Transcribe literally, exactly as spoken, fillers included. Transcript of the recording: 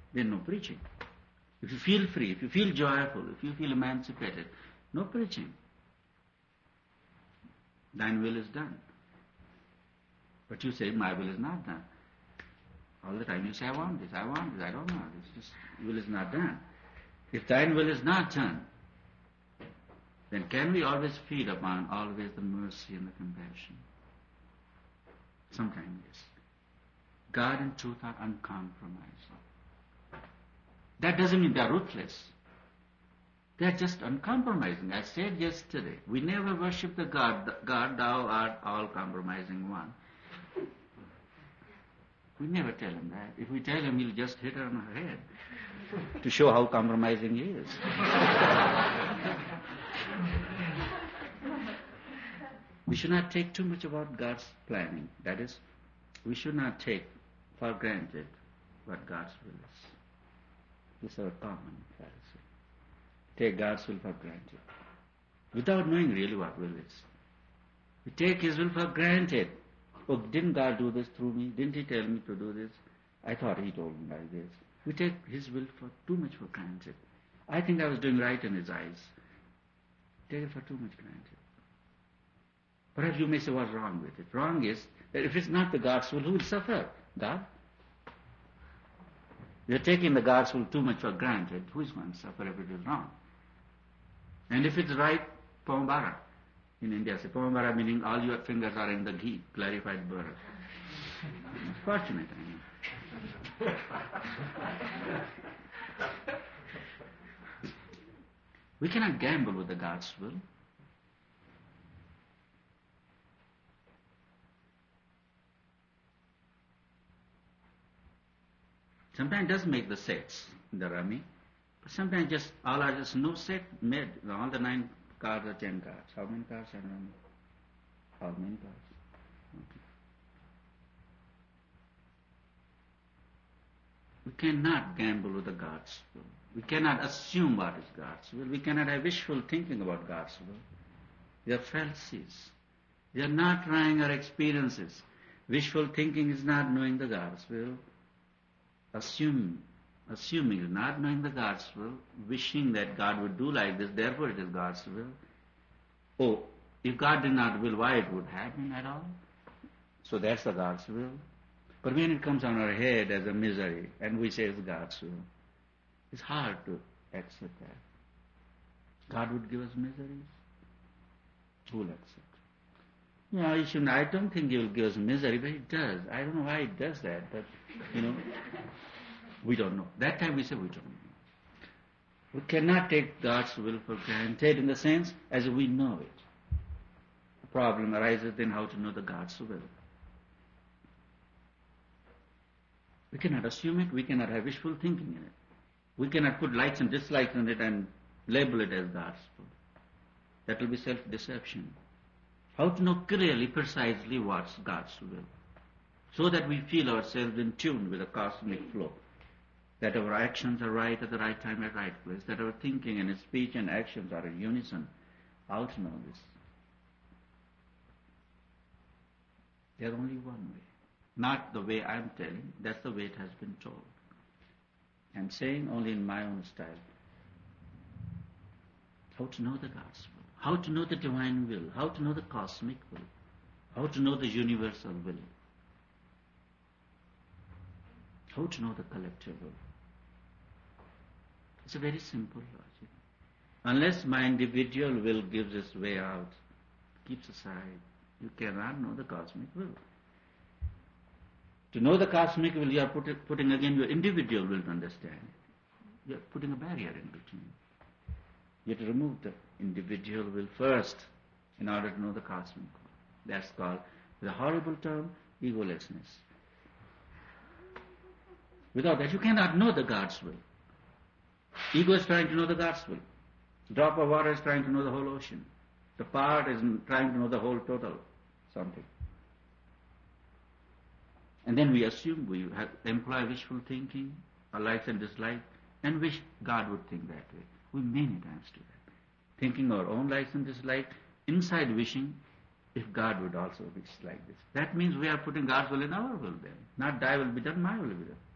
then no preaching. If you feel free, if you feel joyful, if you feel emancipated, no preaching. Thine will is done. But you say, my will is not done. All the time you say, I want this, I want this, I don't want this. Just will is not done. If thine will is not done, then can we always feed upon always the mercy and the compassion? Sometimes yes. God and truth are uncompromising. That doesn't mean they are ruthless. They are just uncompromising. I said yesterday, we never worship the God, God, thou art all compromising one. We never tell him that. If we tell him, he'll just hit her on her head to show how compromising he is. We should not take too much about God's planning. That is, we should not take for granted what God's will is. This is our common fallacy. Take God's will for granted without knowing really what will is. We take His will for granted. Oh, didn't God do this through me? Didn't He tell me to do this? I thought He told me like this. We take His will for too much for granted. I think I was doing right in His eyes. Take it for too much granted. Perhaps you may say, what's wrong with it? Wrong is that if it's not the God's will, who will suffer? God? You're taking the God's will too much for granted. Who is going to suffer if it is wrong? And if it's right, Pomabara. In India, say Pomabara meaning all your fingers are in the ghee, clarified butter. It's fortunate, I know. We cannot gamble with the God's will. Sometimes it does make the sets in the rummy, but sometimes just all are just no set made. All the nine cards are ten cards. How many cards are rummy? How many cards? Okay. We cannot gamble with the God's will. We cannot assume what is God's will. We cannot have wishful thinking about God's will. They are fallacies. They are not trying our experiences. Wishful thinking is not knowing the God's will. Assuming, assuming is not knowing the God's will, wishing that God would do like this, therefore it is God's will. Oh, if God did not will, why it would happen at all? So that's the God's will. But when it comes on our head as a misery, and we say it's God's will, it's hard to accept that. God would give us miseries? Who will accept? You know, he shouldn't, I don't think He will give us misery, but He does. I don't know why He does that, but, you know, we don't know. That time we say we don't know. We cannot take God's will for granted in the sense as we know it. The problem arises then how to know the God's will. We cannot assume it. We cannot have wishful thinking in it. We cannot put likes and dislikes in it and label it as God's will. That will be self-deception. How to know clearly, precisely what's God's will, so that we feel ourselves in tune with the cosmic flow, that our actions are right at the right time at the right place, that our thinking and speech and actions are in unison. How to know this? There's only one way. Not the way I'm telling, that's the way it has been told. I'm saying only in my own style. How to know the God's will, how to know the divine will, how to know the cosmic will, how to know the universal will, how to know the collective will. It's a very simple logic. Unless my individual will gives its way out, keeps aside, you cannot know the cosmic will. To know the cosmic will, you are put, putting again your individual will to understand it. You are putting a barrier in between. You have to remove the individual will first in order to know the cosmic will. That's called, the horrible term, egolessness. Without that, you cannot know the God's will. Ego is trying to know the God's will. Drop of water is trying to know the whole ocean. The part is trying to know the whole total something. And then we assume, we have, employ wishful thinking, our likes and dislikes, and wish God would think that way. We many times do that. Thinking our own likes and dislikes, inside wishing, if God would also wish like this. That means we are putting God's will in our will then. Not thy will be done, my will be done.